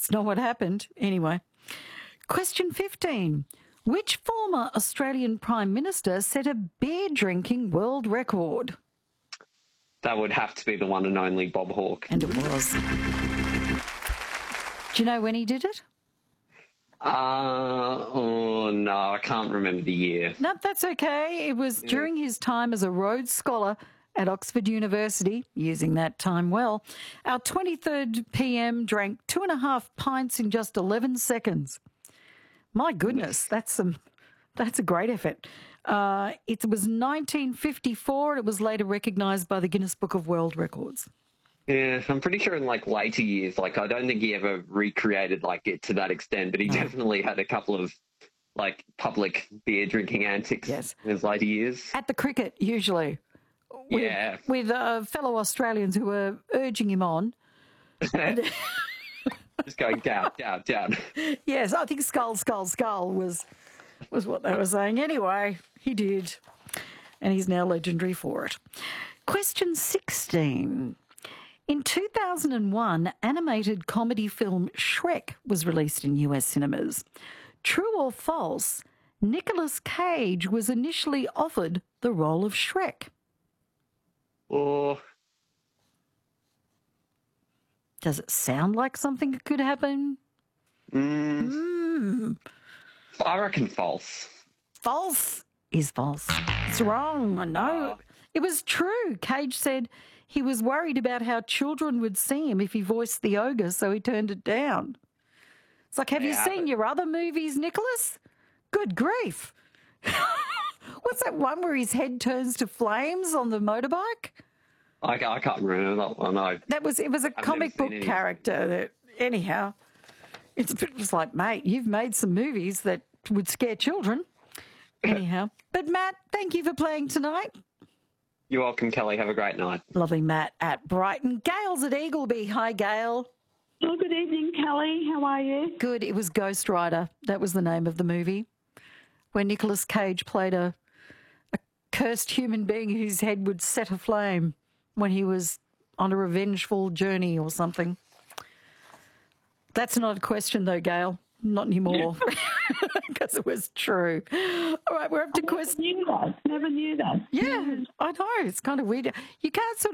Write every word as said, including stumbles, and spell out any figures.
That's not what happened. Anyway. Question fifteen. Which former Australian Prime Minister set a beer drinking world record? That would have to be the one and only Bob Hawke. And it was. Do you know when he did it? Uh, oh, no, I can't remember the year. No, that's okay. It was yeah. during his time as a Rhodes Scholar at Oxford University, using that time well. Our twenty-third P M drank two and a half pints in just eleven seconds. My goodness, that's some, that's a great effort. Uh, it was nineteen fifty-four and it was later recognised by the Guinness Book of World Records. Yeah, I'm pretty sure in like later years, like I don't think he ever recreated like it to that extent, but he no. definitely had a couple of like public beer drinking antics yes. in his later years. At the cricket, usually. With, yeah. With uh, fellow Australians who were urging him on. Just going down, down, down. Yes, I think skull, skull, skull was was what they were saying. Anyway, he did. And he's now legendary for it. Question sixteen. In two thousand one, animated comedy film Shrek was released in U S cinemas. True or false, Nicolas Cage was initially offered the role of Shrek? Oh. Does it sound like something that could happen? Mm. Mm. I reckon false. False is false. It's wrong, I know. Oh. It was true. Cage said he was worried about how children would see him if he voiced the ogre, so he turned it down. It's like, have yeah, you seen but... your other movies, Nicholas? Good grief. What's that one where his head turns to flames on the motorbike? I, I can't remember that one. I, that was it was a I've comic book character. That, anyhow, it's it was like, mate, you've made some movies that would scare children. Anyhow, but Matt, thank you for playing tonight. You're welcome, Kelly. Have a great night. Lovely, Matt at Brighton. Gail's at Eagleby. Hi, Gail. Oh, good evening, Kelly. How are you? Good. It was Ghost Rider. That was the name of the movie, where Nicolas Cage played a a cursed human being whose head would set aflame when he was on a revengeful journey or something. That's not a question, though, Gail. Not anymore, because it was true. All right, we're up to I question. Never knew that. Never knew that. Yeah, I know. It's kind of weird. You can't sort of